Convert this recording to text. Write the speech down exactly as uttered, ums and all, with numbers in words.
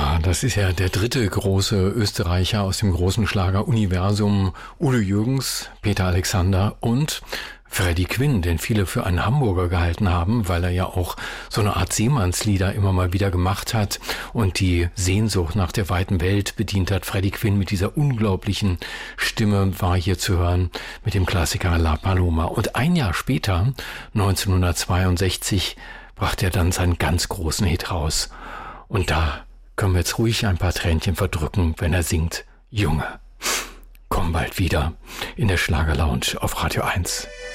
Ja, das ist ja der dritte große Österreicher aus dem großen Schlager-Universum. Udo Jürgens, Peter Alexander und Freddie Quinn, den viele für einen Hamburger gehalten haben, weil er ja auch so eine Art Seemannslieder immer mal wieder gemacht hat und die Sehnsucht nach der weiten Welt bedient hat. Freddie Quinn mit dieser unglaublichen Stimme war hier zu hören mit dem Klassiker La Paloma. Und ein Jahr später, neunzehnhundertzweiundsechzig, brachte er dann seinen ganz großen Hit raus. Und da können wir jetzt ruhig ein paar Tränchen verdrücken, wenn er singt, Junge, komm bald wieder in der Schlagerlounge auf Radio eins.